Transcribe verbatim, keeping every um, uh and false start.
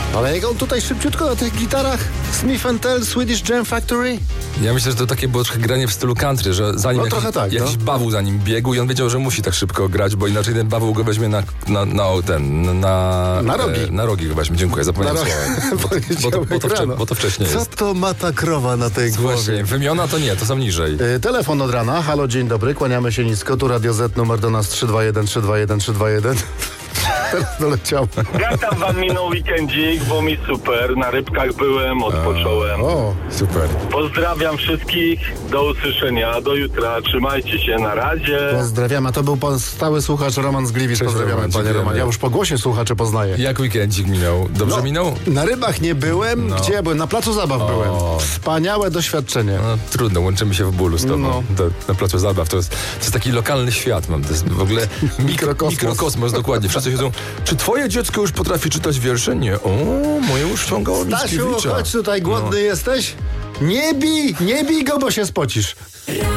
Ale jak on tutaj szybciutko na tych gitarach Smith and Tell, Swedish Jam Factory. Ja myślę, że to takie było trochę granie w stylu country, że zanim No, jakiś, trochę tak, jakiś no. bawu za nim biegł i on wiedział, że musi tak szybko grać, bo inaczej ten bawu go weźmie na, na, na ten, na... Na rogi. E, na rogi go weźmie, dziękuję, zapomniałem Na słowa. rogi. Bo, to- bo, to- bo, to wcze, Rano. bo to wcześniej Co jest. to ma ta krowa na tej Właśnie, głowie? wymiona to nie, to są niżej. Y, Telefon od rana. Halo, dzień dobry, kłaniamy się nisko. Tu Radio Z, numer do nas trzy dwa jeden trzy dwa jeden trzy dwa jeden. Teraz doleciał. Jak tam wam minął weekendzik, bo mi super, na rybkach byłem, odpocząłem. O, Super. Pozdrawiam wszystkich, do usłyszenia, do jutra, trzymajcie się, na razie. pozdrawiam. A to był pan stały słuchacz Roman z Gliwic. Cześć, Pozdrawiamy, Roman, panie dziękujemy. Roman. Ja już po głosie słuchaczy poznaję. Jak weekendzik minął? Dobrze No, minął? Na rybach nie byłem. No. Gdzie ja byłem? Na placu zabaw byłem. Wspaniałe doświadczenie. No, trudno, łączymy się w bólu z tobą. No. To, na placu zabaw. To jest, to jest taki lokalny świat mam. To jest w ogóle Mikrokosmos. mikrokosmos, dokładnie. Wszyscy siedzą. Czy twoje dziecko już potrafi czytać wiersze? Nie. O, moje już ściągało Stasiu, Mickiewicza. chodź tutaj, głodny jesteś? Nie bij, nie bij go, bo się spocisz.